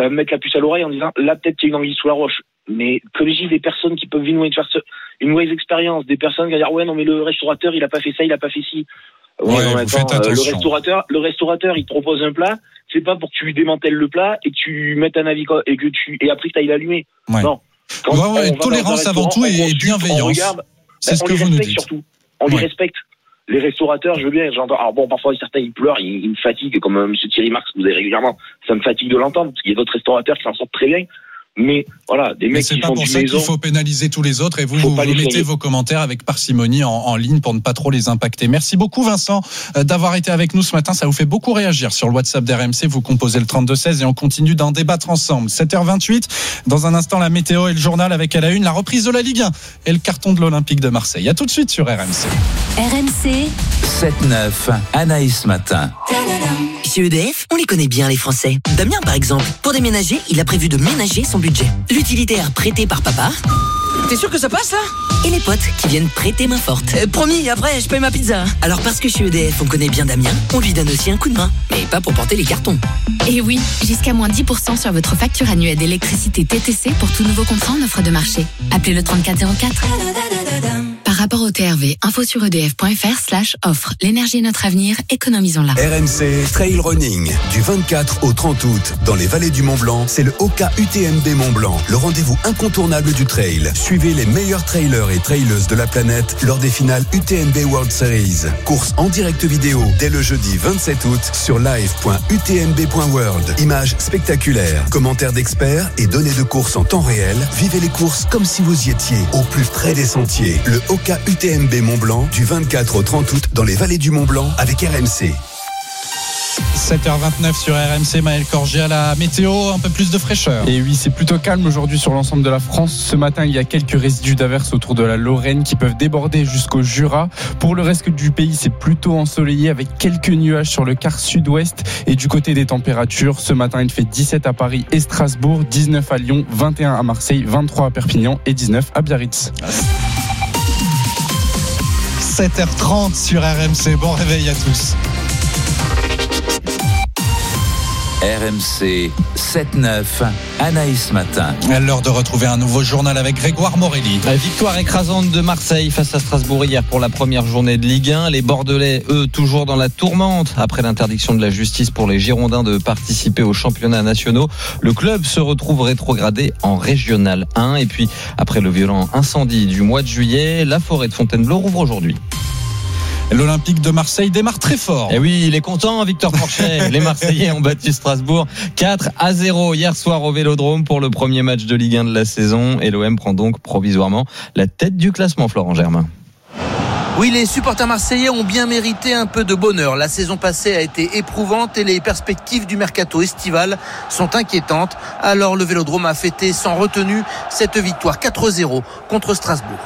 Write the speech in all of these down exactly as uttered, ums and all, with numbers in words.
ça va me mettre la puce à l'oreille en disant, là, peut-être qu'il y a une anguille sous la roche. Mais que j'ai des personnes qui peuvent venir faire ce, une mauvaise expérience, des personnes qui vont dire, ouais, non, mais le restaurateur, il a pas fait ça, il a pas fait ci. Ouais, ouais, non, vous attends, faites attention. le restaurateur, le restaurateur, il te propose un plat, c'est pas pour que tu lui démantèles le plat et que tu mettes un avis, et que tu, et après que t'ailles l'allumer. Ouais. Non. Quand ouais, ouais, tolérance avant tout et, et bienveillance. Regarde, c'est ben, ce que vous nous dites. Surtout. On ouais. les respecte. Les restaurateurs, je veux bien, j'entends. Alors bon, parfois certains ils pleurent, ils, ils me fatiguent, comme euh, Monsieur Thierry Marx, vous avez régulièrement. Ça me fatigue de l'entendre, parce qu'il y a d'autres restaurateurs qui s'en sortent très bien. Mais voilà, des mecs qui font du maison. C'est pas pour ça qu'il faut pénaliser tous les autres et vous, vous, vous mettez vos commentaires avec parcimonie en, en ligne pour ne pas trop les impacter. Merci beaucoup Vincent d'avoir été avec nous ce matin. Ça vous fait beaucoup réagir sur le WhatsApp d'R M C. Vous composez le trente-deux seize et on continue d'en débattre ensemble. sept heures vingt-huit. Dans un instant, la météo et le journal avec à la une la reprise de la Ligue un et le carton de l'Olympique de Marseille. À tout de suite sur R M C. R M C sept neuf, Anaïs Matin. Chez E D F, on les connaît bien les Français. Damien par exemple, pour déménager, il a prévu de ménager son budget. L'utilitaire prêté par papa. T'es sûr que ça passe là ? Et les potes qui viennent prêter main forte. euh, Promis, après je paye ma pizza. Alors parce que chez E D F on connaît bien Damien, on lui donne aussi un coup de main. Mais pas pour porter les cartons. Et oui, jusqu'à moins dix pour cent sur votre facture annuelle d'électricité T T C pour tout nouveau contrat en offre de marché. Appelez le trente-quatre zéro quatre. Par rapport au T R V, info sur edf.fr slash offre. L'énergie est notre avenir, économisons-la. R M C Trail Running, du vingt-quatre au trente août, dans les vallées du Mont-Blanc, c'est le Oka U T M B Mont-Blanc, le rendez-vous incontournable du trail. Suivez les meilleurs trailers et traileuses de la planète lors des finales U T M B World Series. Course en direct vidéo dès le jeudi vingt-sept août sur live point u t m b point world. Images spectaculaires, commentaires d'experts et données de course en temps réel. Vivez les courses comme si vous y étiez, au plus près des sentiers. Le Oka U T M B Mont-Blanc, du vingt-quatre au trente août dans les vallées du Mont-Blanc avec R M C. sept heures vingt-neuf sur R M C, Maël Corgé à la météo, un peu plus de fraîcheur. Et oui, c'est plutôt calme aujourd'hui sur l'ensemble de la France. Ce matin, il y a quelques résidus d'averses autour de la Lorraine qui peuvent déborder jusqu'au Jura. Pour le reste du pays, c'est plutôt ensoleillé avec quelques nuages sur le quart sud-ouest. Et du côté des températures, ce matin, il fait dix-sept à Paris et Strasbourg, dix-neuf à Lyon, vingt et un à Marseille, vingt-trois à Perpignan et dix-neuf à Biarritz. sept heures trente sur R M C, bon réveil à tous. R M C sept neuf, Anaïs Matin. L'heure de retrouver un nouveau journal avec Grégoire Morelli. La victoire écrasante de Marseille face à Strasbourg hier pour la première journée de Ligue un. Les Bordelais, eux, toujours dans la tourmente. Après l'interdiction de la justice pour les Girondins de participer aux championnats nationaux, le club se retrouve rétrogradé en Régional un. Et puis, après le violent incendie du mois de juillet, la forêt de Fontainebleau rouvre aujourd'hui. L'Olympique de Marseille démarre très fort. Et oui, il est content, Victor Porchet. Les Marseillais ont battu Strasbourg quatre à zéro hier soir au Vélodrome pour le premier match de Ligue un de la saison. Et l'O M prend donc provisoirement la tête du classement, Florent Germain. Oui, les supporters marseillais ont bien mérité un peu de bonheur. La saison passée a été éprouvante et les perspectives du mercato estival sont inquiétantes. Alors le Vélodrome a fêté sans retenue cette victoire quatre à zéro contre Strasbourg.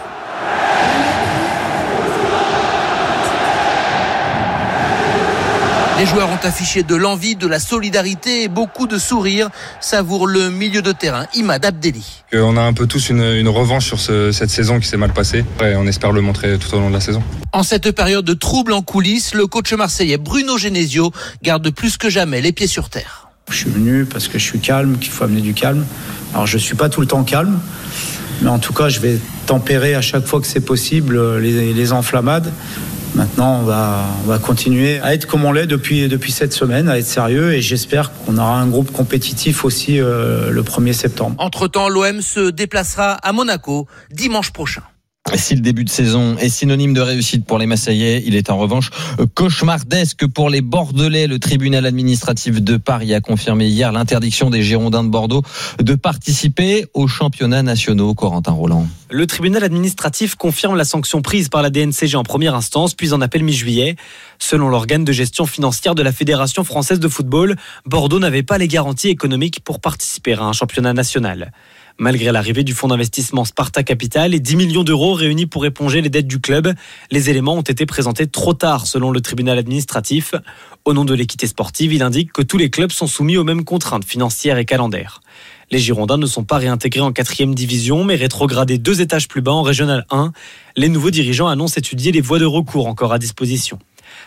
Les joueurs ont affiché de l'envie, de la solidarité et beaucoup de sourires. Savoure le milieu de terrain, Imad Abdelli. On a un peu tous une, une revanche sur ce, cette saison qui s'est mal passée. Et on espère le montrer tout au long de la saison. En cette période de trouble en coulisses, le coach marseillais Bruno Genesio garde plus que jamais les pieds sur terre. Je suis venu parce que je suis calme, qu'il faut amener du calme. Alors je ne suis pas tout le temps calme, mais en tout cas je vais tempérer à chaque fois que c'est possible les, les enflammades. Maintenant, on va, on va continuer à être comme on l'est depuis, depuis cette semaine, à être sérieux, et j'espère qu'on aura un groupe compétitif aussi euh, le premier septembre. Entre-temps, l'O M se déplacera à Monaco dimanche prochain. Si le début de saison est synonyme de réussite pour les Marseillais, il est en revanche cauchemardesque pour les Bordelais. Le tribunal administratif de Paris a confirmé hier l'interdiction des Girondins de Bordeaux de participer aux championnats nationaux. Corentin Roland. Le tribunal administratif confirme la sanction prise par la D N C G en première instance, puis en appel mi-juillet. Selon l'organe de gestion financière de la Fédération française de football, Bordeaux n'avait pas les garanties économiques pour participer à un championnat national. Malgré l'arrivée du fonds d'investissement Sparta Capital et dix millions d'euros réunis pour éponger les dettes du club, les éléments ont été présentés trop tard selon le tribunal administratif. Au nom de l'équité sportive, il indique que tous les clubs sont soumis aux mêmes contraintes financières et calendaires. Les Girondins ne sont pas réintégrés en quatrième division, mais rétrogradés deux étages plus bas en Régional un. Les nouveaux dirigeants annoncent étudier les voies de recours encore à disposition.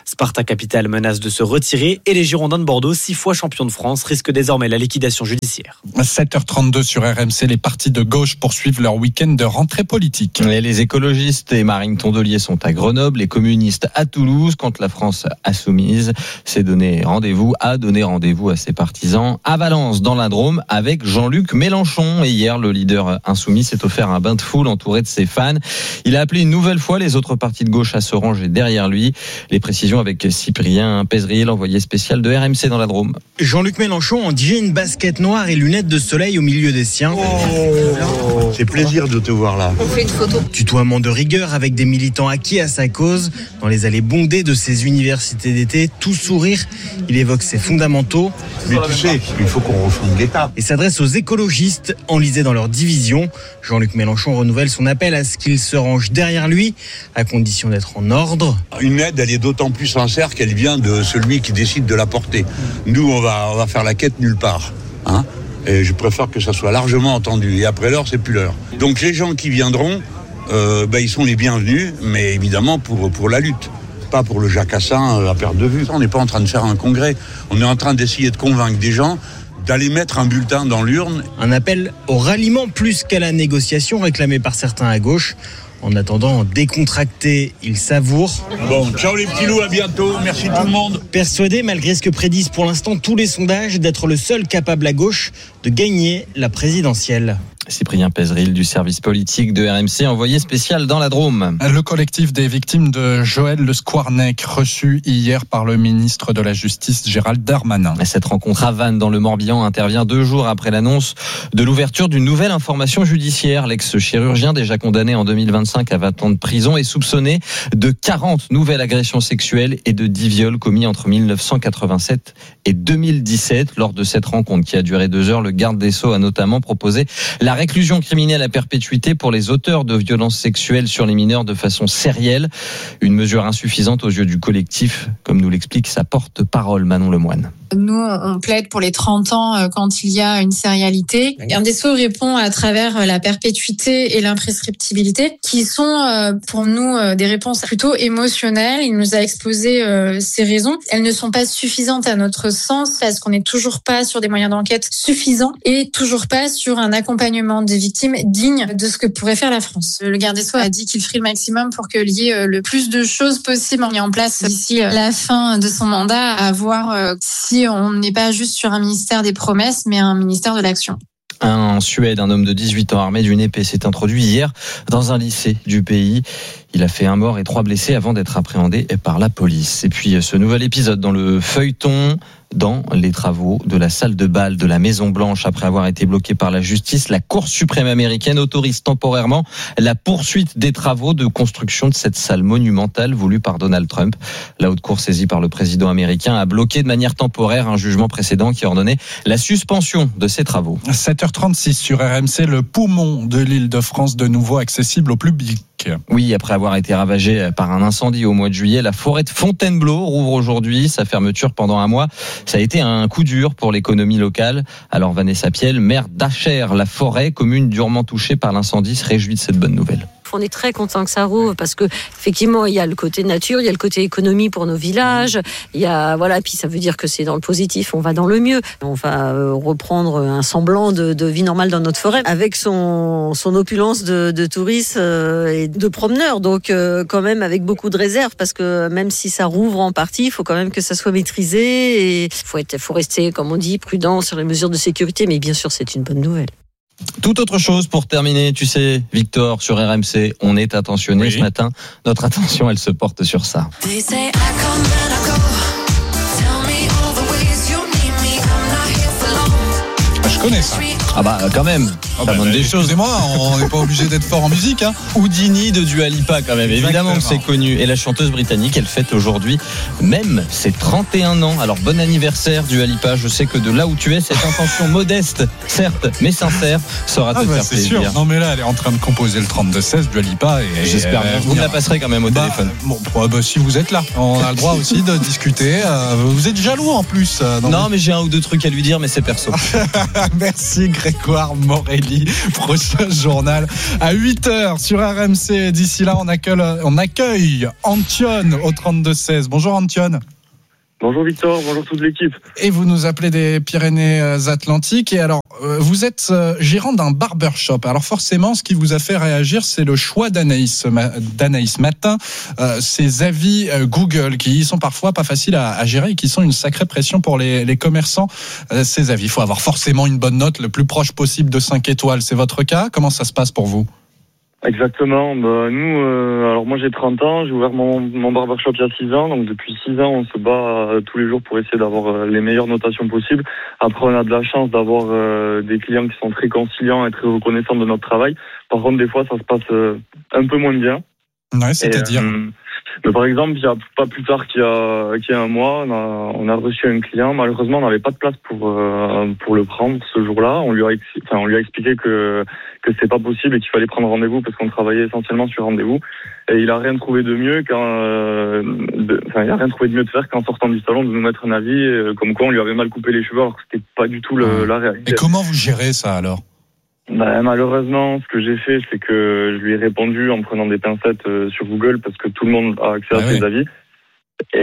Sparta Capital menace de se retirer et les Girondins de Bordeaux, six fois champions de France, risquent désormais la liquidation judiciaire. sept heures trente-deux sur R M C, les partis de gauche poursuivent leur week-end de rentrée politique. Et les écologistes et Marine Tondelier sont à Grenoble, les communistes à Toulouse, quand la France insoumise s'est donné rendez-vous, a donné rendez-vous à ses partisans à Valence, dans la Drôme, avec Jean-Luc Mélenchon. Et hier, le leader insoumis s'est offert un bain de foule entouré de ses fans. Il a appelé une nouvelle fois les autres partis de gauche à se ranger derrière lui. Les précisions avec Cyprien Pézrier, l'envoyé spécial de R M C dans la Drôme. Jean-Luc Mélenchon en jean, basket noire et lunettes de soleil au milieu des siens. Oh, c'est plaisir de te voir là. On fait une photo. Tutoiement de rigueur avec des militants acquis à sa cause. Dans les allées bondées de ses universités d'été, tout sourire, il évoque ses fondamentaux. Mais tu sais, il faut qu'on refonde l'État. Et s'adresse aux écologistes, enlisés dans leur division. Jean-Luc Mélenchon renouvelle son appel à ce qu'ils se rangent derrière lui, à condition d'être en ordre. Une aide, elle est d'autant plus sincère qu'elle vient de celui qui décide de la porter. Nous, on va, on va faire la quête nulle part. Hein ? Et je préfère que ça soit largement entendu. Et après l'heure, c'est plus l'heure. Donc les gens qui viendront, euh, ben, ils sont les bienvenus, mais évidemment pour, pour la lutte. Pas pour le jacassin à perte de vue. On n'est pas en train de faire un congrès. On est en train d'essayer de convaincre des gens d'aller mettre un bulletin dans l'urne. Un appel au ralliement plus qu'à la négociation réclamé par certains à gauche. En attendant, décontracté, il savoure. Bon, ciao les petits loups, à bientôt. Merci tout le monde. Persuadé, malgré ce que prédisent pour l'instant tous les sondages, d'être le seul capable à gauche de gagner la présidentielle. Cyprien Pézril du service politique de R M C, envoyé spécial dans la Drôme. Le collectif des victimes de Joël Le Squarnec, reçu hier par le ministre de la Justice Gérald Darmanin. Cette rencontre à Vannes dans le Morbihan intervient deux jours après l'annonce de l'ouverture d'une nouvelle information judiciaire. L'ex-chirurgien, déjà condamné en deux mille vingt-cinq à vingt ans de prison, est soupçonné de quarante nouvelles agressions sexuelles et de dix viols commis entre mille neuf cent quatre-vingt-sept et deux mille dix-sept. Lors de cette rencontre qui a duré deux heures, le garde des Sceaux a notamment proposé la réclusion criminelle à perpétuité pour les auteurs de violences sexuelles sur les mineurs de façon sérielle. Une mesure insuffisante aux yeux du collectif, comme nous l'explique sa porte-parole Manon Lemoine. Nous, on plaide pour les trente ans quand il y a une sérialité. Le garde des Sceaux répond à travers la perpétuité et l'imprescriptibilité, qui sont pour nous des réponses plutôt émotionnelles. Il nous a exposé ces raisons. Elles ne sont pas suffisantes à notre sens parce qu'on n'est toujours pas sur des moyens d'enquête suffisants et toujours pas sur un accompagnement des victimes digne de ce que pourrait faire la France. Le garde des Sceaux a dit qu'il ferait le maximum pour qu'il y ait le plus de choses possibles mis en place d'ici la fin de son mandat, à voir si on n'est pas juste sur un ministère des promesses, mais un ministère de l'action. En Suède, un homme de dix-huit ans armé d'une épée s'est introduit hier dans un lycée du pays. Il a fait un mort et trois blessés avant d'être appréhendé par la police. Et puis ce nouvel épisode dans le feuilleton, dans les travaux de la salle de bal de la Maison Blanche. Après avoir été bloquée par la justice, la Cour suprême américaine autorise temporairement la poursuite des travaux de construction de cette salle monumentale voulue par Donald Trump. La haute cour, saisie par le président américain, a bloqué de manière temporaire un jugement précédent qui ordonnait la suspension de ces travaux. sept heures trente-six sur R M C, le poumon de l'Île-de-France de nouveau accessible au public. Oui, après avoir été ravagée par un incendie au mois de juillet, la forêt de Fontainebleau rouvre aujourd'hui. Sa fermeture pendant un mois, ça a été un coup dur pour l'économie locale. Alors Vanessa Piel, maire d'Achères-la-Forêt, commune durement touchée par l'incendie, se réjouit de cette bonne nouvelle. On est très content que ça rouvre parce que effectivement il y a le côté nature, il y a le côté économie pour nos villages, il y a voilà, puis ça veut dire que c'est dans le positif, on va dans le mieux, on va reprendre un semblant de, de vie normale dans notre forêt avec son son opulence de, de touristes et de promeneurs, donc quand même avec beaucoup de réserve parce que même si ça rouvre en partie, il faut quand même que ça soit maîtrisé et faut être faut rester comme on dit prudent sur les mesures de sécurité, mais bien sûr c'est une bonne nouvelle. Toute autre chose pour terminer, tu sais, Victor, sur R M C, on est attentionné oui. Ce matin. Notre attention, elle se porte sur ça. Je connais ça. Ah bah quand même, oh bah, bah, des choses. Excusez-moi, on n'est pas obligé d'être fort en musique. Hein. Houdini de Dua Lipa quand même, Exactement. Évidemment c'est connu. Et la chanteuse britannique, elle fête aujourd'hui même ses trente et un ans. Alors bon anniversaire Dua Lipa, je sais que de là où tu es, cette intention modeste, certes, mais sincère, saura ah te bah, faire c'est plaisir. Sûr. Non mais là, elle est en train de composer le trente-deux seize, Dua Lipa. Et, J'espère bien. Vous me la passerez quand même au bah, téléphone. Bon, bah, si vous êtes là, on a le droit aussi de discuter. Vous êtes jaloux en plus. Non, non mais j'ai un ou deux trucs à lui dire, mais c'est perso. Merci Grégoire Morelli. Daily, prochain journal à huit heures sur R M C. D'ici là, on accueille, on accueille Antion au trente-deux seize. Bonjour Antion. Bonjour Victor, bonjour toute l'équipe. Et vous nous appelez des Pyrénées-Atlantiques. Et alors, vous êtes gérant d'un barbershop. Alors forcément, ce qui vous a fait réagir, c'est le choix d'Anaïs, d'Anaïs Matin. Euh, ces avis Google qui sont parfois pas faciles à, à gérer et qui sont une sacrée pression pour les, les commerçants. Euh, ces avis, il faut avoir forcément une bonne note, le plus proche possible de cinq étoiles. C'est votre cas ? Comment ça se passe pour vous ? Exactement. Bah, nous, euh, alors moi j'ai trente ans, j'ai ouvert mon, mon barbershop il y a six ans, donc depuis six ans on se bat euh, tous les jours pour essayer d'avoir euh, les meilleures notations possibles. Après on a de la chance d'avoir euh, des clients qui sont très conciliants et très reconnaissants de notre travail. Par contre des fois ça se passe euh, un peu moins bien. Ouais, c'est-à-dire euh, mais par exemple, il y a pas plus tard qu'il y a, qu'il y a un mois, on a, on a reçu un client. Malheureusement, on n'avait pas de place pour euh, pour le prendre ce jour-là. On lui a, enfin, on lui a expliqué que que c'est pas possible et qu'il fallait prendre rendez-vous parce qu'on travaillait essentiellement sur rendez-vous. Et il a rien trouvé de mieux qu'en, euh, de, enfin, il a rien trouvé de mieux de faire qu'en sortant du salon de nous mettre un avis euh, comme quoi on lui avait mal coupé les cheveux alors que c'était pas du tout le, la réalité. Et comment vous gérez ça alors ? Ben, malheureusement, ce que j'ai fait, c'est que je lui ai répondu en prenant des pincettes euh, sur Google parce que tout le monde a accès à ah ses oui. avis. Et,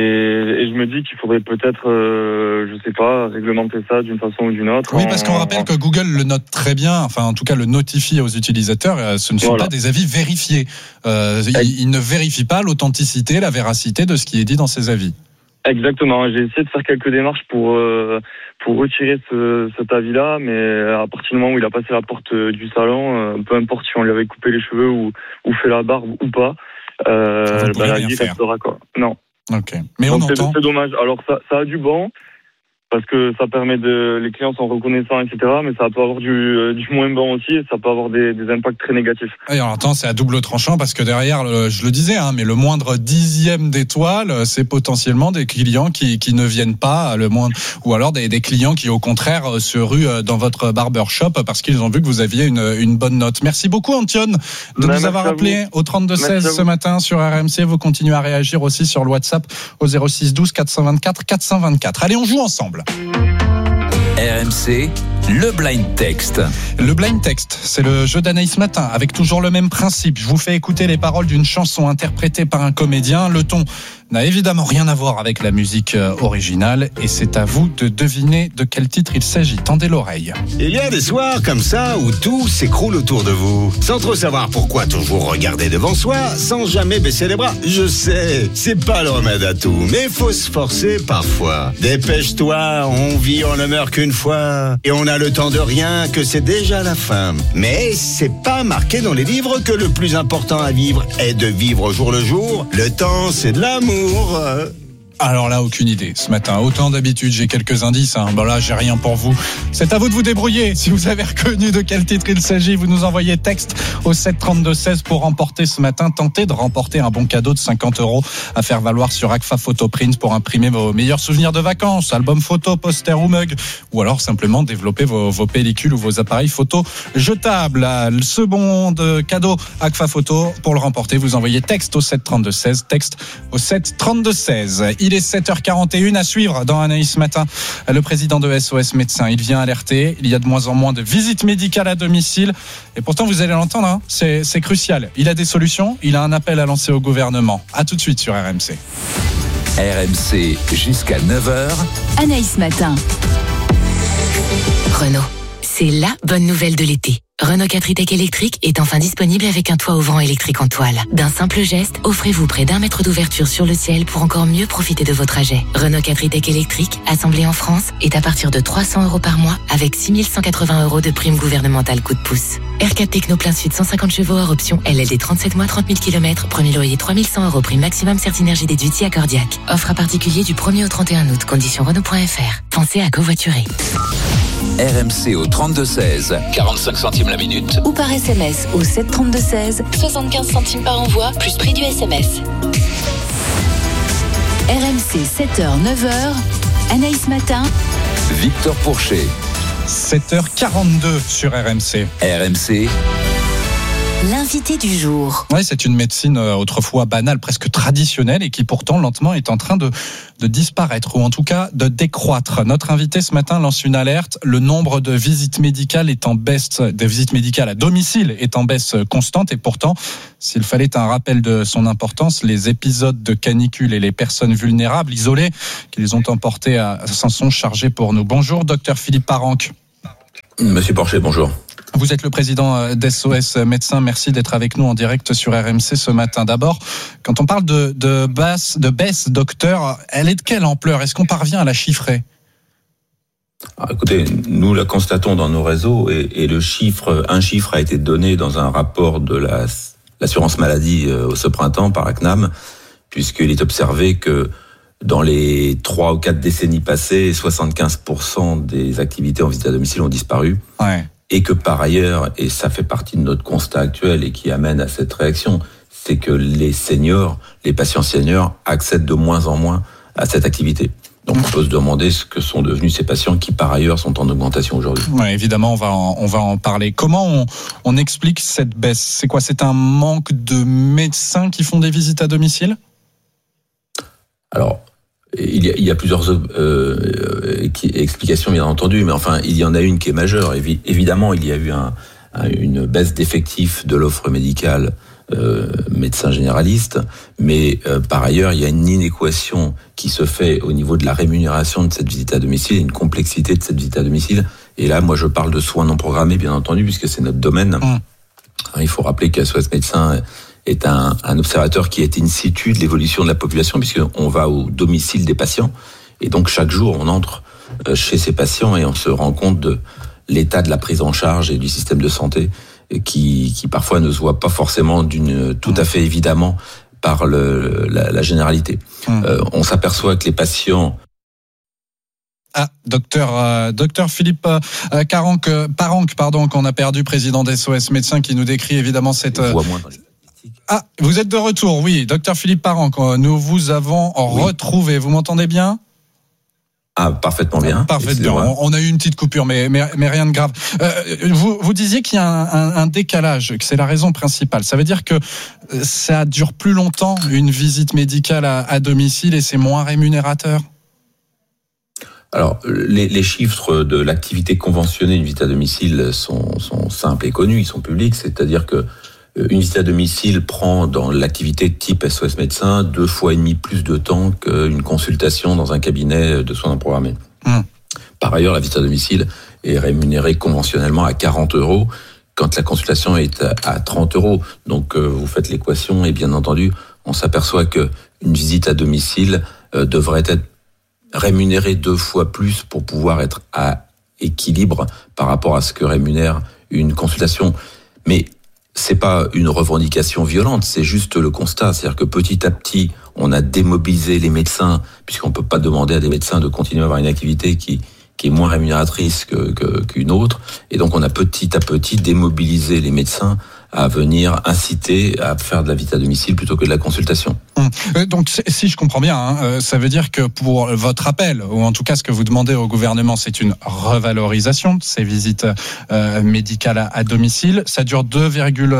et je me dis qu'il faudrait peut-être, euh, je sais pas, réglementer ça d'une façon ou d'une autre. Oui, parce qu'on rappelle en... que Google le note très bien, enfin en tout cas le notifie aux utilisateurs. Ce ne sont voilà. pas des avis vérifiés. Euh, il, il ne vérifie pas l'authenticité, la véracité de ce qui est dit dans ces avis. Exactement. J'ai essayé de faire quelques démarches pour euh, pour retirer ce, cet avis-là, mais à partir du moment où il a passé la porte du salon, euh, peu importe si on lui avait coupé les cheveux ou, ou fait la barbe ou pas, euh, bah, la vie restera quoi. Non. Ok. Mais donc on c'est, entend. C'est dommage. Alors ça, ça a du bon. Parce que ça permet de, les clients sont reconnaissants, et cetera. Mais ça peut avoir du, euh, du moins bon aussi, et ça peut avoir des, des impacts très négatifs. Et on entend, c'est à double tranchant parce que derrière, le, je le disais, hein, mais le moindre dixième d'étoile, c'est potentiellement des clients qui, qui ne viennent pas, le moindre, ou alors des, des clients qui au contraire se ruent dans votre barbershop parce qu'ils ont vu que vous aviez une, une bonne note. Merci beaucoup, Antion, de ben, nous avoir appelé au trente-deux seize ce matin sur R M C. Vous continuez à réagir aussi sur le WhatsApp au zéro six douze quatre cent vingt-quatre quatre cent vingt-quatre. Allez, on joue ensemble. R M C, le blind text. Le blind text, c'est le jeu d'Anaïs Matin avec toujours le même principe. Je vous fais écouter les paroles d'une chanson interprétée par un comédien. Le ton n'a évidemment rien à voir avec la musique originale et c'est à vous de deviner de quel titre il s'agit. Tendez l'oreille. Il y a des soirs comme ça où tout s'écroule autour de vous. Sans trop savoir pourquoi toujours regarder devant soi, sans jamais baisser les bras. Je sais, c'est pas le remède à tout, mais faut se forcer parfois. Dépêche-toi, on vit, on ne meurt qu'une fois. Et on a le temps de rien, que c'est déjà la fin. Mais c'est pas marqué dans les livres que le plus important à vivre est de vivre au jour le jour. Le temps, c'est de l'amour. Alors là, aucune idée. Ce matin, autant d'habitude, j'ai quelques indices. Hein. Bon là, j'ai rien pour vous. C'est à vous de vous débrouiller. Si vous avez reconnu de quel titre il s'agit, vous nous envoyez texte au sept trente-deux seize pour remporter ce matin. Tentez de remporter un bon cadeau de cinquante euros à faire valoir sur Agfa Photoprint pour imprimer vos meilleurs souvenirs de vacances, album photo, poster ou mug, ou alors simplement développer vos, vos pellicules ou vos appareils photo jetables. Le second cadeau Agfa Photo, pour le remporter, vous envoyez texte au sept trente-deux seize, texte au sept trente-deux seize. Il est sept heures quarante et une à suivre dans Anaïs Matin. Le président de S O S Médecins, il vient alerter. Il y a de moins en moins de visites médicales à domicile. Et pourtant, vous allez l'entendre, hein, c'est, c'est crucial. Il a des solutions. Il a un appel à lancer au gouvernement. À tout de suite sur R M C. R M C jusqu'à neuf heures. Anaïs Matin. Renault, c'est la bonne nouvelle de l'été. Renault quatre e-Tech électrique est enfin disponible avec un toit ouvrant électrique en toile. D'un simple geste, offrez-vous près d'un mètre d'ouverture sur le ciel pour encore mieux profiter de vos trajets. Renault quatre e-Tech électrique, assemblé en France, est à partir de trois cents euros par mois avec six mille cent quatre-vingts euros de prime gouvernementale coup de pouce. R quatre Techno plein sud cent cinquante chevaux hors option, L L D trente-sept mois, trente mille kilomètres, premier loyer trois mille cent euros, prime maximum Certinergie déduit à Cordiac. Offre à particulier du premier au trente et un août, conditions Renault point F R. Pensez à covoiturer. R M C au trente-deux seize, quarante-cinq centimes la minute. Ou par S M S au sept trente-deux seize, soixante-quinze centimes par envoi, plus prix du S M S. R M C sept heures neuf heures, Anaïs Matin. Victor Pourchet. sept heures quarante-deux sur R M C. R M C, L'invité du jour. Oui, c'est une médecine autrefois banale, presque traditionnelle, et qui pourtant lentement est en train de, de disparaître, ou en tout cas de décroître. Notre invité ce matin lance une alerte. Le nombre de visites médicales est en baisse, de visites médicales à domicile est en baisse constante, et pourtant, s'il fallait un rappel de son importance, les épisodes de canicule et les personnes vulnérables, isolées, qui les ont emportés s'en sont chargés pour nous. Bonjour, docteur Philippe Parenque. Monsieur Porcher, bonjour. Vous êtes le président d'S O S Médecins. Merci d'être avec nous en direct sur R M C ce matin. D'abord, quand on parle de, de, basse, de baisse, docteur, elle est de quelle ampleur ? Est-ce qu'on parvient à la chiffrer ? Alors, écoutez, nous la constatons dans nos réseaux et, et le chiffre, un chiffre a été donné dans un rapport de la, l'assurance maladie euh, ce printemps par la C N A M, puisqu'il est observé que dans les trois ou quatre décennies passées, soixante-quinze pour cent des activités en visite à domicile ont disparu. Ouais. Et que par ailleurs, et ça fait partie de notre constat actuel et qui amène à cette réaction, c'est que les seniors, les patients seniors accèdent de moins en moins à cette activité. Donc on peut se demander ce que sont devenus ces patients qui par ailleurs sont en augmentation aujourd'hui. Ouais, évidemment, on va en, on va en parler. Comment on, on explique cette baisse ? C'est quoi ? C'est un manque de médecins qui font des visites à domicile ? Alors, Il y, a, il y a plusieurs euh, explications, bien entendu, mais enfin, il y en a une qui est majeure. Évi- évidemment, il y a eu un, un, une baisse d'effectifs de l'offre médicale euh, médecins généralistes, mais euh, par ailleurs, il y a une inéquation qui se fait au niveau de la rémunération de cette visite à domicile, une complexité de cette visite à domicile. Et là, moi, je parle de soins non programmés, bien entendu, puisque c'est notre domaine. Mmh. Il faut rappeler qu'S O S Médecins est un, un observateur qui est in situ de l'évolution de la population, puisqu'on va au domicile des patients. Et donc, chaque jour, on entre chez ces patients et on se rend compte de l'état de la prise en charge et du système de santé qui, qui parfois ne se voit pas forcément d'une, tout à fait évidemment par le, la, la généralité. Mmh. Euh, on s'aperçoit que les patients... Ah, docteur, euh, docteur Philippe euh, Parenque, euh, Parenque, pardon, qu'on a perdu, président d'S O S Médecins, qui nous décrit évidemment cette... Euh... Ah, vous êtes de retour, oui, docteur Philippe Parenque, nous vous avons oui. retrouvé. Vous m'entendez bien ? Ah, parfaitement bien. Parfaitement. On a eu une petite coupure, mais, mais, mais rien de grave. Euh, vous, vous disiez qu'il y a un, un, un décalage, que c'est la raison principale. Ça veut dire que ça dure plus longtemps, une visite médicale à, à domicile, et c'est moins rémunérateur ? Alors, les, les chiffres de l'activité conventionnée d'une visite à domicile sont, sont simples et connus, ils sont publics, c'est-à-dire que une visite à domicile prend dans l'activité type S O S Médecins deux fois et demi plus de temps qu'une consultation dans un cabinet de soins non programmés. Mmh. Par ailleurs, la visite à domicile est rémunérée conventionnellement à quarante euros quand la consultation est à trente euros. Donc, vous faites l'équation et bien entendu, on s'aperçoit que une visite à domicile devrait être rémunérée deux fois plus pour pouvoir être à équilibre par rapport à ce que rémunère une consultation. Mais c'est pas une revendication violente, c'est juste le constat. C'est-à-dire que petit à petit, on a démobilisé les médecins, puisqu'on peut pas demander à des médecins de continuer à avoir une activité qui, qui est moins rémunératrice que, que, qu'une autre. Et donc, on a petit à petit démobilisé les médecins à venir inciter à faire de la visite à domicile plutôt que de la consultation. Donc, si je comprends bien, hein, ça veut dire que pour votre appel, ou en tout cas ce que vous demandez au gouvernement, c'est une revalorisation de ces visites euh, médicales à, à domicile. Ça dure deux virgule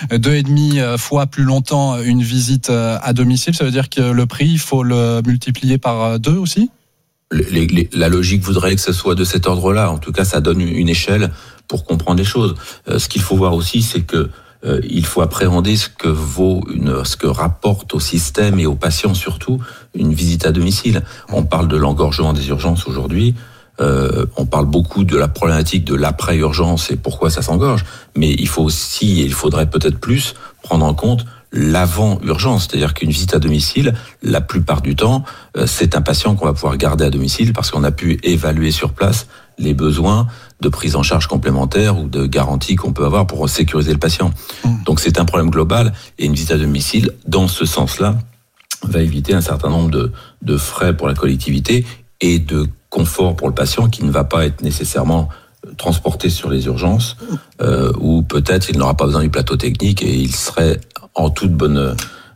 deux fois plus longtemps une visite à domicile. Ça veut dire que le prix, il faut le multiplier par deux aussi ? les, les, La logique voudrait que ce soit de cet ordre-là. En tout cas, ça donne une échelle pour comprendre les choses. Euh, ce qu'il faut voir aussi, c'est que euh, il faut appréhender ce que vaut une, ce que rapporte au système et aux patients surtout une visite à domicile. On parle de l'engorgement des urgences aujourd'hui. Euh, on parle beaucoup de la problématique de l'après-urgence et pourquoi ça s'engorge. Mais il faut aussi, et il faudrait peut-être plus prendre en compte l'avant-urgence, c'est-à-dire qu'une visite à domicile, la plupart du temps, euh, c'est un patient qu'on va pouvoir garder à domicile parce qu'on a pu évaluer sur place les besoins de prise en charge complémentaire ou de garantie qu'on peut avoir pour sécuriser le patient. Mmh. Donc c'est un problème global et une visite à domicile, dans ce sens-là, va éviter un certain nombre de, de frais pour la collectivité et de confort pour le patient qui ne va pas être nécessairement transporté sur les urgences euh, ou peut-être il n'aura pas besoin du plateau technique et il serait en toute bonne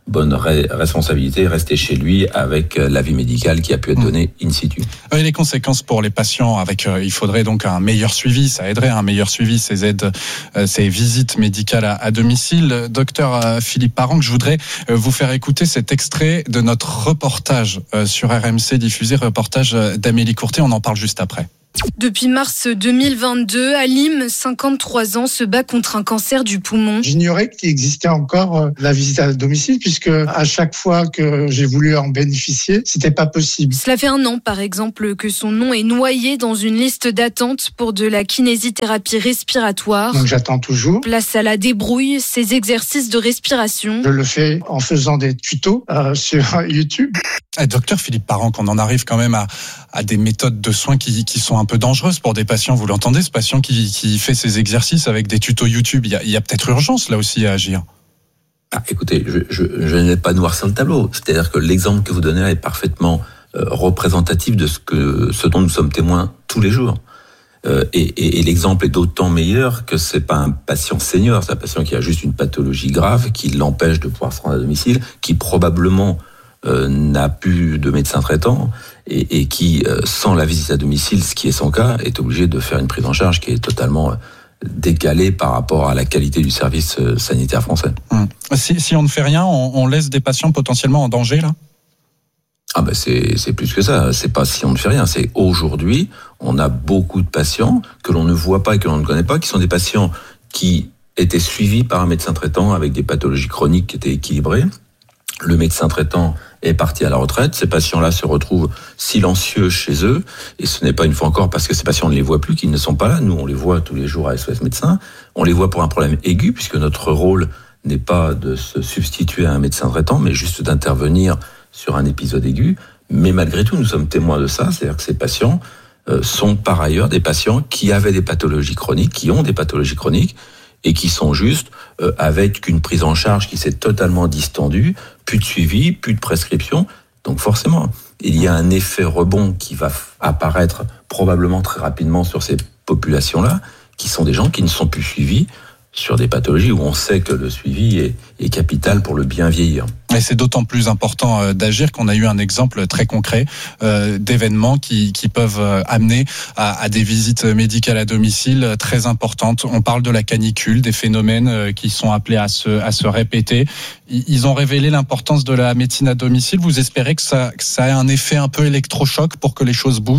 bonne ré- responsabilité, rester chez lui avec l'avis médical qui a pu être donné in situ. Et les conséquences pour les patients, avec, euh, il faudrait donc un meilleur suivi, ça aiderait un meilleur suivi, ces aides, euh, ces visites médicales à, à domicile. Docteur euh, Philippe Parent, je voudrais euh, vous faire écouter cet extrait de notre reportage euh, sur R M C diffusé, reportage d'Amélie Courtet, on en parle juste après. Depuis mars deux mille vingt-deux, Alim, cinquante-trois ans, se bat contre un cancer du poumon. J'ignorais qu'il existait encore la visite à domicile puisque à chaque fois que j'ai voulu en bénéficier, c'était pas possible. Cela fait un an, par exemple, que son nom est noyé dans une liste d'attente pour de la kinésithérapie respiratoire. Donc j'attends toujours. Place à la débrouille, ces exercices de respiration. Je le fais en faisant des tutos euh, sur YouTube. Eh, docteur Philippe Parent, qu'on en arrive quand même à, à des méthodes de soins qui, qui sont un peu dangereuses pour des patients. Vous l'entendez, ce patient qui, qui fait ses exercices avec des tutos YouTube, il y a, il y a peut-être urgence là aussi à agir. Ah, écoutez, je, je, je n'ai pas noirci le tableau. C'est-à-dire que l'exemple que vous donnez est parfaitement euh, représentatif de ce que ce dont nous sommes témoins tous les jours. Euh, et, et, et l'exemple est d'autant meilleur que c'est pas un patient senior, c'est un patient qui a juste une pathologie grave qui l'empêche de pouvoir se rendre à domicile, qui probablement Euh, n'a plus de médecin traitant et, et qui, euh, sans la visite à domicile, ce qui est son cas, est obligé de faire une prise en charge qui est totalement euh, décalée par rapport à la qualité du service euh, sanitaire français. Hum. Si, si on ne fait rien, on, on laisse des patients potentiellement en danger, là ? Ah ben c'est, c'est plus que ça, c'est pas si on ne fait rien, c'est aujourd'hui, on a beaucoup de patients que l'on ne voit pas et que l'on ne connaît pas, qui sont des patients qui étaient suivis par un médecin traitant avec des pathologies chroniques qui étaient équilibrées. Le médecin traitant est parti à la retraite. Ces patients-là se retrouvent silencieux chez eux. Et ce n'est pas une fois encore parce que ces patients ne les voient plus qu'ils ne sont pas là. Nous, on les voit tous les jours à S O S Médecins. On les voit pour un problème aigu puisque notre rôle n'est pas de se substituer à un médecin traitant, mais juste d'intervenir sur un épisode aigu. Mais malgré tout, nous sommes témoins de ça. C'est-à-dire que ces patients euh, sont par ailleurs des patients qui avaient des pathologies chroniques, qui ont des pathologies chroniques, et qui sont juste euh, avec une prise en charge qui s'est totalement distendue, plus de suivi, plus de prescription. Donc forcément, il y a un effet rebond qui va f- apparaître probablement très rapidement sur ces populations-là, qui sont des gens qui ne sont plus suivis sur des pathologies où on sait que le suivi est, est capital pour le bien vieillir. Et c'est d'autant plus important d'agir qu'on a eu un exemple très concret euh, d'événements qui, qui peuvent amener à, à des visites médicales à domicile très importantes. On parle de la canicule, des phénomènes qui sont appelés à se, à se répéter. Ils ont révélé l'importance de la médecine à domicile. Vous espérez que ça, que ça ait un effet un peu électrochoc pour que les choses bougent ?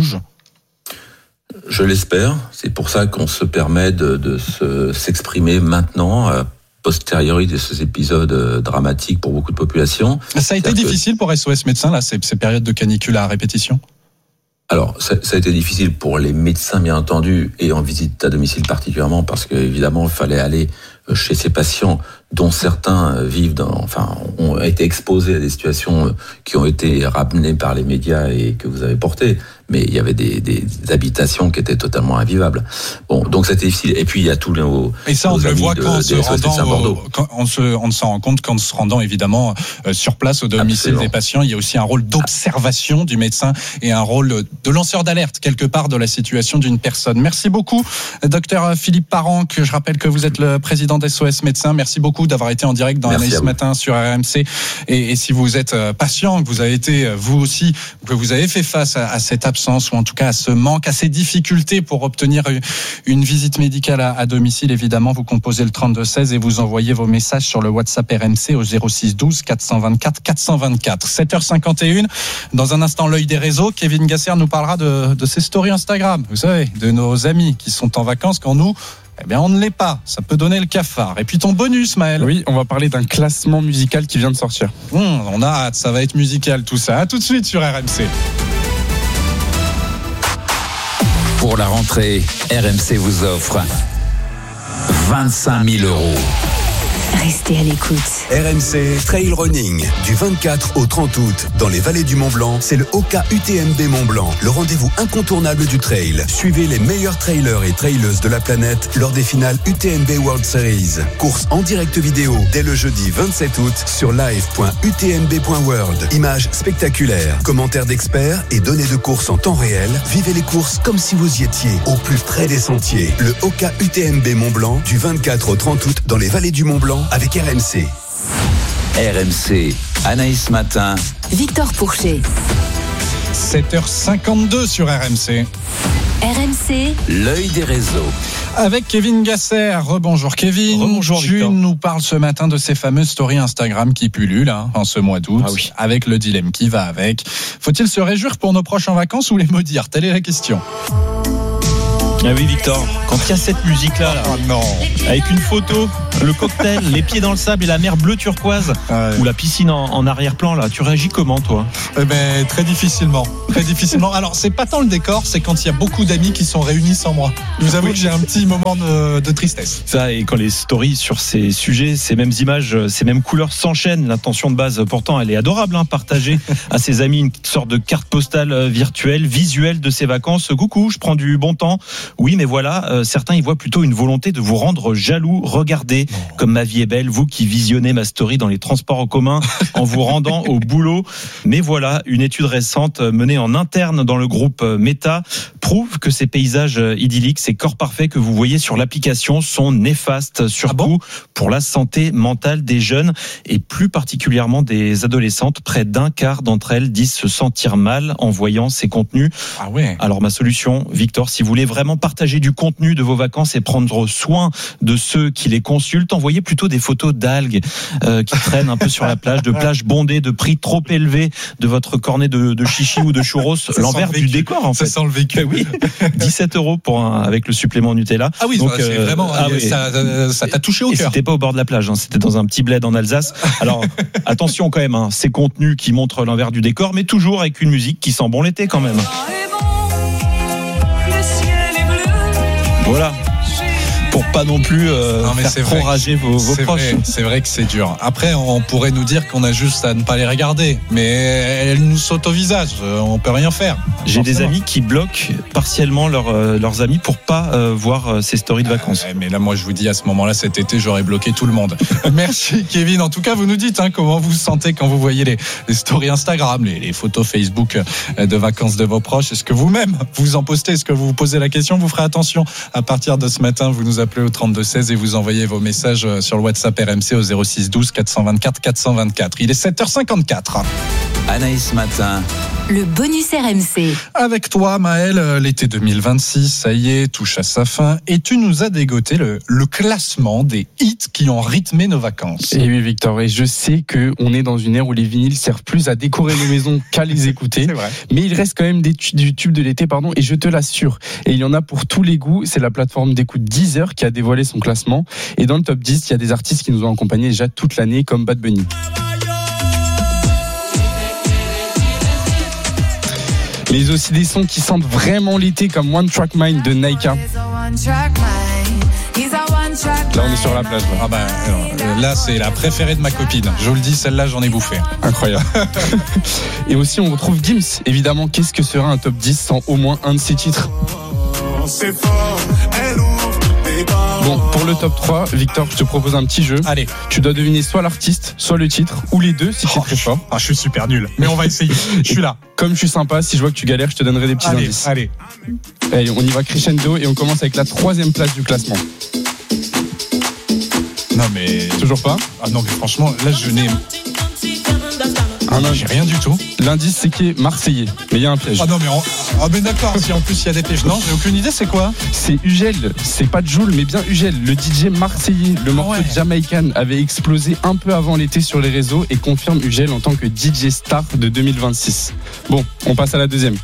Je l'espère. C'est pour ça qu'on se permet de, de se, s'exprimer maintenant, a posteriori de ces épisodes dramatiques pour beaucoup de populations. Ça a été C'est-à-dire difficile que... pour S O S Médecins, là, ces, ces périodes de canicule à répétition ? Alors, ça, ça a été difficile pour les médecins, bien entendu, et en visite à domicile particulièrement, parce qu'évidemment, il fallait aller chez ces patients dont certains vivent dans, enfin, ont été exposés à des situations qui ont été ramenées par les médias et que vous avez portées. Mais il y avait des, des, des habitations qui étaient totalement invivables. Bon, donc c'était difficile. Et puis il y a tous nos et ça on nos le voit de, quand, de, se de rendant au, quand on se on s'en rend compte qu'en se rendant évidemment euh, sur place au domicile Absolument. Des patients, il y a aussi un rôle d'observation du médecin et un rôle de lanceur d'alerte quelque part de la situation d'une personne. Merci beaucoup, docteur Philippe Parent, que je rappelle que vous êtes le président d'S O S Médecins. Merci beaucoup d'avoir été en direct dans Anaïs Matin sur R M C. Et, et si vous êtes patient, que vous avez été vous aussi, que vous avez fait face à, à cette absence ou en tout cas à ce manque, à ces difficultés pour obtenir une visite médicale à, à domicile, évidemment, vous composez le trente-deux seize et vous envoyez vos messages sur le WhatsApp R M C au zéro six douze quatre cent vingt-quatre quatre cent vingt-quatre. sept heures cinquante et une. Dans un instant, l'œil des réseaux. Kevin Gasser nous parlera de, de ses stories Instagram. Vous savez, de nos amis qui sont en vacances quand nous, eh bien, on ne l'est pas. Ça peut donner le cafard. Et puis ton bonus, Maël. Oui, on va parler d'un classement musical qui vient de sortir. Mmh, on a hâte. Ça va être musical, tout ça. À tout de suite sur R M C. Pour la rentrée, R M C vous offre vingt-cinq mille euros. Restez à l'écoute. R M C Trail Running du vingt-quatre au trente août dans les vallées du Mont-Blanc, c'est le Oka U T M B Mont-Blanc, le rendez-vous incontournable du trail. Suivez les meilleurs trailers et traileuses de la planète lors des finales U T M B World Series. Course en direct vidéo dès le jeudi vingt-sept août sur live point u t m b point world. Images spectaculaires, commentaires d'experts et données de course en temps réel. Vivez les courses comme si vous y étiez, au plus près des sentiers. Le Oka U T M B Mont-Blanc du vingt-quatre au trente août dans les vallées du Mont-Blanc avec R M C. R M C, Anaïs Matin, Victor Pourchet. sept heures cinquante-deux sur R M C. R M C, l'œil des réseaux. Avec Kevin Gasser. Rebonjour Kevin. Rebonjour Tu Victor. nous parles ce matin de ces fameuses stories Instagram qui pullulent hein, en ce mois d'août, Ah oui. avec le dilemme qui va avec. Faut-il se réjouir pour nos proches en vacances ou les maudire? Telle est la question. Ah oui Victor, quand il y a cette musique là, là Oh non. avec une photo, le cocktail, les pieds dans le sable et la mer bleu turquoise Ouais. ou la piscine en, en arrière-plan là, tu réagis comment toi? Eh ben, très difficilement. Très difficilement. Alors, c'est pas tant le décor, c'est quand il y a beaucoup d'amis qui sont réunis sans moi. Je vous avoue que j'ai un petit moment de, de tristesse. Ça, et quand les stories sur ces sujets, ces mêmes images, ces mêmes couleurs s'enchaînent, l'intention de base pourtant elle est adorable, hein, partager à ses amis une sorte de carte postale virtuelle, visuelle de ses vacances. Coucou, je prends du bon temps. Oui, mais voilà, euh, certains y voient plutôt une volonté de vous rendre jaloux. Regardez oh. comme ma vie est belle, vous qui visionnez ma story dans les transports en commun en vous rendant au boulot. Mais voilà, une étude récente menée en interne dans le groupe Meta prouve que ces paysages idylliques, ces corps parfaits que vous voyez sur l'application sont néfastes, surtout ah bon pour la santé mentale des jeunes et plus particulièrement des adolescentes. Près d'un quart d'entre elles disent se sentir mal en voyant ces contenus. Ah ouais. Alors ma solution, Victor, si vous voulez vraiment partager du contenu de vos vacances et prendre soin de ceux qui les consultent, envoyez plutôt des photos d'algues euh, qui traînent un peu sur la plage, de plages bondées, de prix trop élevés de votre cornet de, de chichi ou de churros, ça l'envers du décor en fait. Ça sent le vécu. Oui, dix-sept euros pour un, avec le supplément Nutella. Ah oui, donc c'est euh, vraiment, ah oui. ça, ça t'a touché au et cœur. C'était pas au bord de la plage, hein, c'était dans un petit bled en Alsace. Alors attention quand même, hein, ces contenus qui montrent l'envers du décor, mais toujours avec une musique qui sent bon l'été quand même. Voilà. Pour pas non plus euh, non, faire prorager vos, vos proches. Vrai, c'est vrai que c'est dur. Après, on pourrait nous dire qu'on a juste à ne pas les regarder, mais elles nous sautent au visage. On peut rien faire. J'ai des amis qui bloquent partiellement leur, euh, leurs amis pour pas euh, voir euh, ces stories de vacances. Euh, mais là, moi, je vous dis, à ce moment-là, cet été, j'aurais bloqué tout le monde. Merci, Kevin. En tout cas, vous nous dites hein, comment vous vous sentez quand vous voyez les, les stories Instagram, les, les photos Facebook de vacances de vos proches. Est-ce que vous-même vous en postez? Est-ce que vous vous posez la question? Vous ferez attention. À partir de ce matin, vous nous appelez au trente-deux seize et vous envoyez vos messages sur le WhatsApp R M C au zéro six douze quatre cent vingt-quatre quatre cent vingt-quatre. Il est sept heures cinquante-quatre. Anaïs Matin. Le bonus R M C. Avec toi, Maël, l'été deux mille vingt-six, ça y est, touche à sa fin. Et tu nous as dégoté le, le classement des hits qui ont rythmé nos vacances. Et oui, Victor, et je sais qu'on est dans une ère où les vinyles servent plus à décorer nos maisons qu'à les écouter. C'est vrai. Mais il reste quand même des tu- du tube de l'été, pardon, et je te l'assure. Et il y en a pour tous les goûts. C'est la plateforme d'écoute Deezer qui a dévoilé son classement. Et dans le top dix, il y a des artistes qui nous ont accompagnés déjà toute l'année, comme Bad Bunny. Mais aussi des sons qui sentent vraiment l'été, comme One Track Mind de Naika. Là, on est sur la plage. Là, ah bah, alors, là c'est la préférée de ma copine. Je vous le dis, celle-là, j'en ai bouffé. Incroyable. Et aussi, on retrouve Gims. Évidemment, qu'est-ce que serait un top dix sans au moins un de ses titres? Bon, pour le top trois, Victor, je te propose un petit jeu. Allez. Tu dois deviner soit l'artiste, soit le titre, ou les deux si tu es très fort. Ah, je suis super nul. Mais on va essayer. Je suis là. Comme je suis sympa, si je vois que tu galères, je te donnerai des petits allez, indices. Allez. Allez, on y va crescendo et on commence avec la troisième place du classement. Non mais... Toujours pas? Ah non mais franchement, là je n'ai... Ah non, j'ai rien du tout. L'indice c'est qui est marseillais, mais il y a un piège. Ah non mais, on... ah mais d'accord, si en plus il y a des pièges. Non, j'ai aucune idée, c'est quoi? C'est Ugel, c'est pas Joule mais bien Ugel, le D J marseillais. Le morceau ouais. Jamaican avait explosé un peu avant l'été sur les réseaux et confirme Ugel en tant que D J star de deux mille vingt-six. Bon, on passe à la deuxième.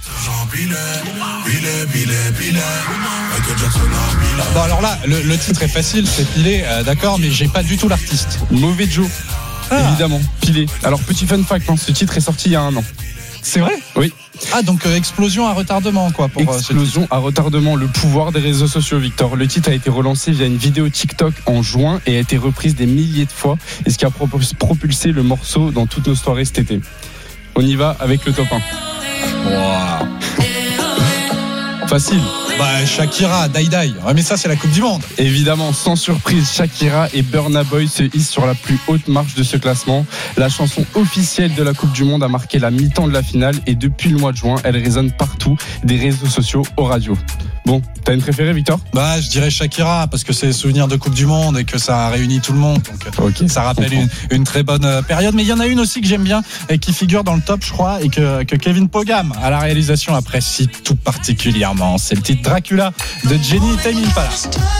Bon alors là, le, le titre est facile, c'est Pilé, euh, d'accord, mais j'ai pas du tout l'artiste. Mauvais Joe. Ah. Évidemment, Pilé. Alors petit fun fact, hein, ce titre est sorti il y a un an. C'est vrai? Oui. Ah donc euh, explosion à retardement quoi pour explosion euh, à retardement, le pouvoir des réseaux sociaux, Victor. Le titre a été relancé via une vidéo TikTok en juin et a été reprise des milliers de fois, et ce qui a propulsé le morceau dans toutes nos soirées cet été. On y va avec le top un. Wow. Facile. Bah Shakira, Die Die. Ouais, mais ça c'est la Coupe du Monde. Évidemment, sans surprise, Shakira et Burna Boy se hissent sur la plus haute marche de ce classement. La chanson officielle de la Coupe du Monde a marqué la mi-temps de la finale et depuis le mois de juin, elle résonne partout, des réseaux sociaux aux radios. Bon, t'as une préférée, Victor? Bah, je dirais Shakira, parce que c'est les souvenirs de Coupe du Monde et que ça a réuni tout le monde. Donc, okay, ça rappelle une, une très bonne période. Mais il y en a une aussi que j'aime bien et qui figure dans le top, je crois, et que, que Kevin Pogam, à la réalisation, apprécie tout particulièrement. C'est le titre Dracula de Jenny Tame Impala.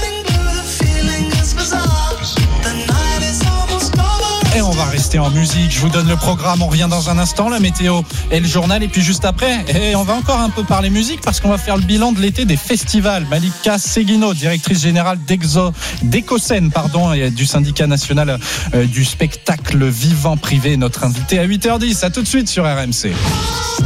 Et on va rester en musique. Je vous donne le programme. On revient dans un instant. La météo et le journal. Et puis juste après, et on va encore un peu parler musique parce qu'on va faire le bilan de l'été des festivals. Malika Seguino, directrice générale d'Exo, d'Ecocène, pardon, et du syndicat national du spectacle vivant privé, notre invité à huit heures dix. À tout de suite sur R M C.